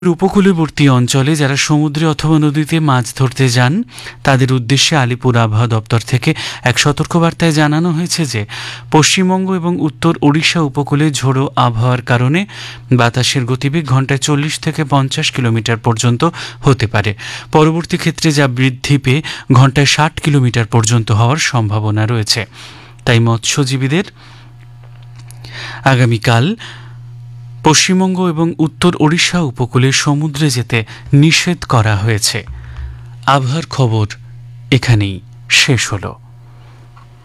উপকূলবর্তী অঞ্চলে যারা সমুদ্রে অথবা নদীতে মাছ ধরতে যান তাদের উদ্দেশ্যে আলিপুর আবহাওয়া দপ্তর থেকে এক সতর্কবার্তায় জানানো হয়েছে যে পশ্চিমবঙ্গ এবং উত্তর ওড়িশা উপকূলে ঝোড়ো আবহাওয়ার কারণে বাতাসের গতিবেগ ঘন্টায় 40 থেকে 50 কিলোমিটার পর্যন্ত হতে পারে। পরবর্তী ক্ষেত্রে যা বৃদ্ধি পেয়ে ঘন্টায় 60 কিলোমিটার পর্যন্ত হওয়ার সম্ভাবনা রয়েছে। তাই মৎস্যজীবীদের আগামীকাল পশ্চিমবঙ্গ এবং উত্তর ওড়িশা উপকূলে সমুদ্রে যেতে নিষেধ করা হয়েছে। আবহাওয়ার খবর এখানেই শেষ হলো।